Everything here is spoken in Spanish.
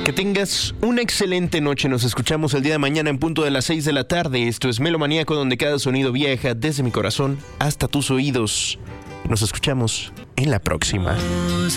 Que tengas una excelente noche. Nos escuchamos el día de mañana en punto de las 6 de la tarde. Esto es Melomaníaco, donde cada sonido viaja desde mi corazón hasta tus oídos. Nos escuchamos en la próxima.